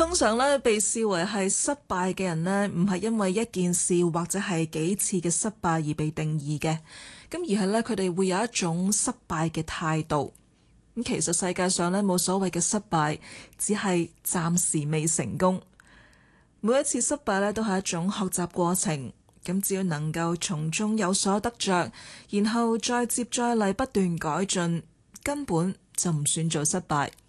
通常咧被視為係失敗嘅人呢，唔係因為一件事或者係幾次嘅失敗而被定義嘅，咁而係咧佢哋會有一種失敗嘅態度。咁其實世界上咧冇所謂嘅失敗，只係暫時未成功。每一次失敗咧都係一種學習過程，咁只要能夠從中有所得着，然後再接再厲不斷改進，根本就唔算做失敗。